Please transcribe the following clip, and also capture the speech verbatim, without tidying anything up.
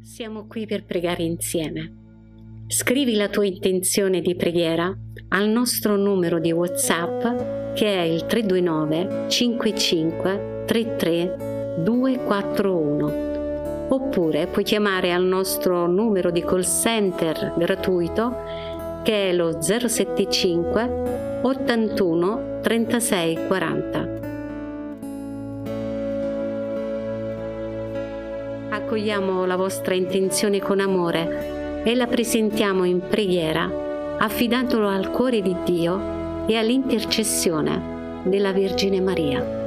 Siamo qui per pregare insieme. Scrivi la tua intenzione di preghiera al nostro numero di WhatsApp che è il tre due nove cinque cinque tre tre due quattro uno, oppure puoi chiamare al nostro numero di call center gratuito che è lo zero sette cinque ottantuno trentasei quaranta. Accogliamo la vostra intenzione con amore e la presentiamo in preghiera, affidandolo al cuore di Dio e all'intercessione della Vergine Maria.